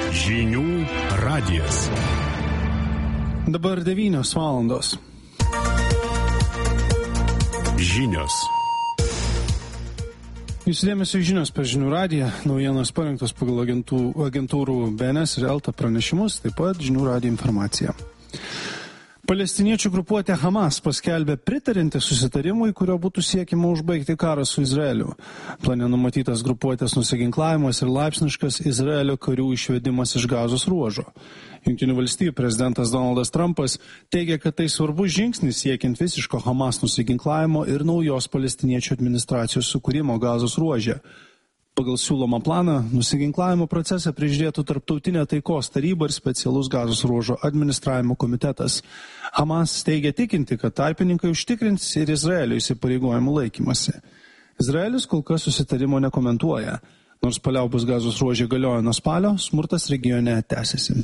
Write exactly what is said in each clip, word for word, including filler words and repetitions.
Žinių radijas. Dabar devynios valandos. Žinios. Jūsų dėmesio žinios per Žinių radiją. Naujienos parengtos pagal agentų, agentūrų B N S ir Elta pranešimus, taip pat Žinių radijo informacija. Palestiniečių grupuotė Hamas paskelbė pritarinti susitarimui, kurio būtų siekiama užbaigti karą su Izraeliu. Plane numatytas grupuotės nusiginklavimas ir laipsniškas Izraelio karių išvedimas iš Gazos ruožo. Jungtinių valstijų prezidentas Donaldas Trumpas teigia, kad tai svarbus žingsnis siekiant visiško Hamas nusiginklavimo ir naujos palestiniečių administracijos sukūrimo Gazos ruože. Pagal siūlomą planą, nusiginklavimo procesą prižiūrėtų Tarptautinė taikos taryba ir specialus Gazos ruožo administravimo komitetas. Hamas teigia tikinti, kad tarpininkai užtikrins ir Izraelio įsipareigojimų laikymasi. Izraelis kol kas susitarimo nekomentuoja. Nors paliaubos Gazos ruože galioja nuo spalio, smurtas regione tęsiasi.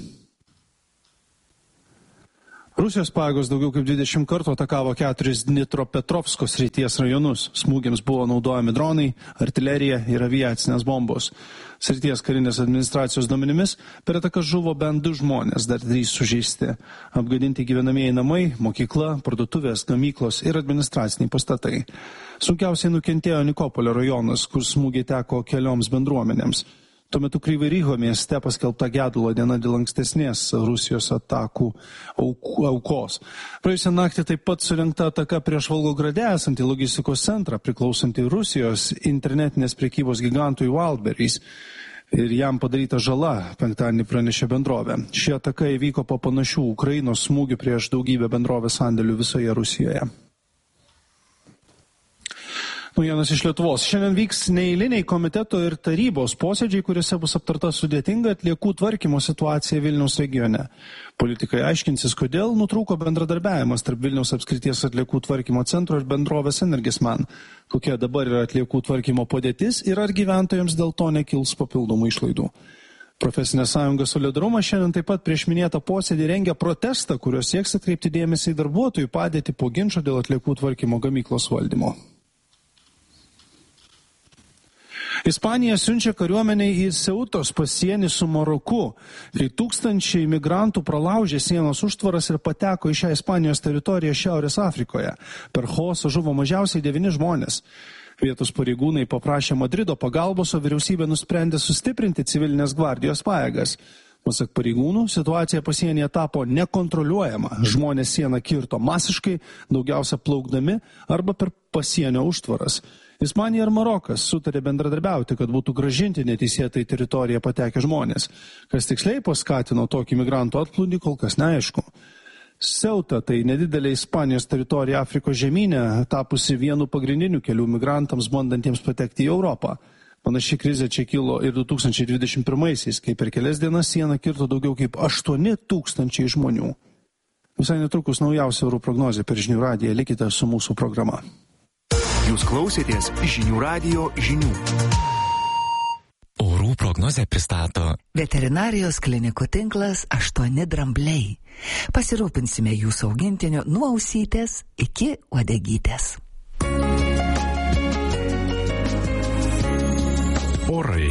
Rusijos pajėgos daugiau kaip dvidešimt kartų atakavo keturis Dnipropetrovsko srities rajonus. Smūgiams buvo naudojami dronai, artilerija ir aviacinės bombos. Srities karinės administracijos duomenimis per atakas žuvo bent du žmonės, dar trys sužeisti. Apgadinti gyvenamieji namai, mokykla, parduotuvės, gamyklos ir administraciniai pastatai. Sunkiausiai nukentėjo Nikopolio rajonas, kur smūgiai teko kelioms bendruomenėms. Tuo metu Kryvyj Riho mieste paskelbta gedulo diena dėl ankstesnės Rusijos atakų aukos. Praėjusią naktį taip pat surengta ataka prieš Volgograde esantį logistikos centrą, priklausantį Rusijos internetinės prekybos gigantui Wildberries. Ir jam padaryta žala, penktadienį pranešė bendrovė. Ši ataka įvyko po panašių Ukrainos smūgių prieš daugybę bendrovės sandėlių visoje Rusijoje. Naujienos iš Lietuvos. Šiandien vyks neeiliniai komiteto ir tarybos posėdžiai, kuriuose bus aptarta sudėtinga atliekų tvarkymo situacija Vilniaus regione. Politikai aiškinsis, kodėl nutrūko bendradarbiavimas tarp Vilniaus apskrities atliekų tvarkymo centro ir bendrovės Energisman. Kokia dabar yra atliekų tvarkymo padėtis ir ar gyventojams dėl to nekils papildomų išlaidų. Profesinė sąjunga Solidarumas šiandien taip pat prieš minėtą posėdį rengia protestą, kurio sieks atkreipti dėmesį į darbuotojų padėtį po ginčo dėl atliekų tvarkymo gamyklos valdymo. Ispanija siunčia kariuomenę į Seutos pasienį su Maroku, kai tūkstančiai migrantų pralaužė sienos užtvaras ir pateko į šią Ispanijos teritoriją Šiaurės Afrikoje. Per chaosą žuvo mažiausiai devyni žmonės. Vietos pareigūnai paprašė Madrido pagalbos, o vyriausybė nusprendė sustiprinti civilinės gvardijos pajėgas. Pasak pareigūnų, situacija pasienyje tapo nekontroliuojama. Žmonės sieną kirto masiškai, daugiausia plaukdami arba per pasienio užtvaras. Ispanija ir Marokas sutarė bendradarbiauti, kad būtų grąžinti neteisėtai teritoriją patekę žmonės. Kas tiksliai paskatino tokį migrantų atplūdį, kol kas neaišku. Ceuta, tai nedidelė Ispanijos teritorija Afrikos žemyne, tapusi vienu pagrindiniu kelių migrantams bandantiems patekti į Europą. Panaši krizė čia kilo ir du tūkstančiai dvidešimt pirmaisiais, kai per kelias dienas sieną kirto daugiau kaip aštuoni tūkstančiai žmonių. Visai netrukus naujausia orų prognozė per Žinių radiją. Likite su mūsų programa. Jūs klausėtės Žinių radijo žinių. Orų prognozę pristato veterinarijos klinikų tinklas aštuoni drambliai. Pasirūpinsime jūsų augintiniu nuo ausytės iki uodegytės. Orai.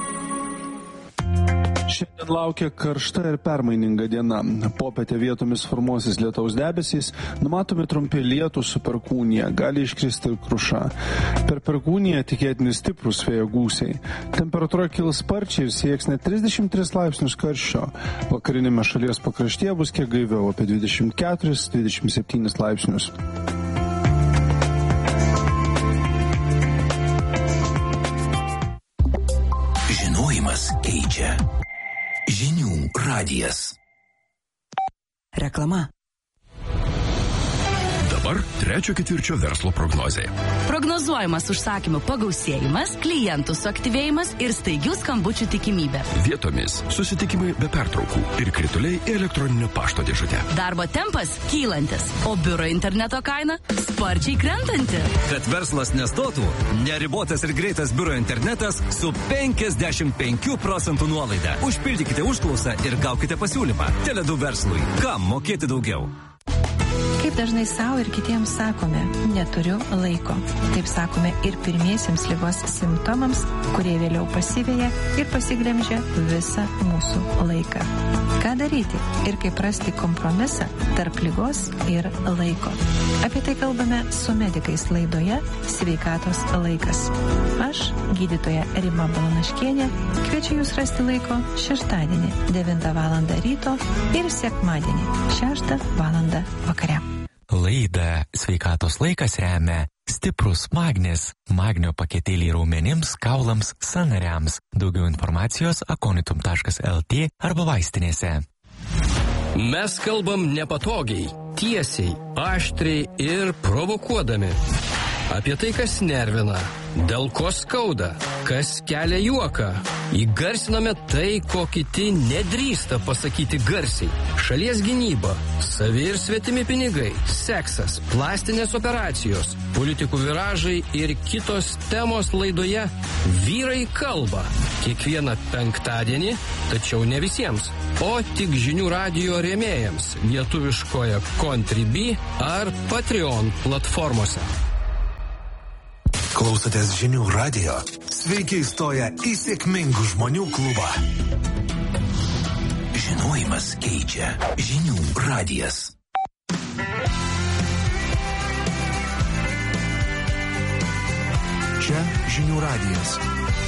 Šiandien laukia karšta ir permaininga diena. Popietę vietomis formuosis lietaus debesys, numatomi trumpi lietūs su perkūnija, gali iškristi ir kruša. Per perkūniją tikėtini stiprūs vėjo gūsiai. Temperatūra kils sparčiai ir sieks net trisdešimt tris laipsnius karščio. Vakarinėme šalies pakraštyje bus kiek gaiviau, apie dvidešimt keturis dvidešimt septynis laipsnius. Žinojimas keičia. Žinių radijas. Reklama. Dabar trečio ketvirčio verslo prognozė. Prognozuojamas užsakymų pagausėjimas, klientų suaktyvėjimas ir staigių skambučių tikimybė. Vietomis susitikimai be pertraukų ir krituliai į elektroninio pašto dėžutę. Darbo tempas kylantis, o biuro interneto kaina sparčiai krentanti. Kad verslas nestotų, neribotas ir greitas biuro internetas su penkiasdešimt penkių procentų nuolaida. Užpildykite užklausą ir gaukite pasiūlymą. Tele du verslui. Kam mokėti daugiau? Kaip dažnai savo ir kitiems sakome, neturiu laiko. Taip sakome ir pirmiesiems ligos simptomams, kurie vėliau pasiveja ir pasiglemžia visą mūsų laiką. Ką daryti ir kaip rasti kompromisą tarp ligos ir laiko? Apie tai kalbame su medikais laidoje Sveikatos laikas. Aš, gydytoja Rima Balanaškienė, kviečiu jūs rasti laiko šeštadienį devintą valandą ryto ir sekmadienį šeštą valandą vakare. Laidą Sveikatos laikas remia stiprus magnis, magnio paketėliai raumenims, kaulams, sąnariams. Daugiau informacijos akonitum taškas lt arba vaistinėse. Mes kalbam nepatogiai, tiesiai, aštriai ir provokuodami. Apie tai, kas nervina, dėl ko skauda, kas kelia juoką. Įgarsiname tai, ko kiti nedrįsta pasakyti garsiai. Šalies gynyba, savi ir svetimi pinigai, seksas, plastinės operacijos, politikų viražai ir kitos temos laidoje Vyrai kalba. Kiekvieną penktadienį, tačiau ne visiems, o tik žinių radijo rėmėjams lietuviškoje Contribui ar Patreon platformose. Klausotės žinių radijo. Sveiki įstoję į sėkmingų žmonių klubą. Žinojimas keičia. Žinių radijas. Čia žinių radijas.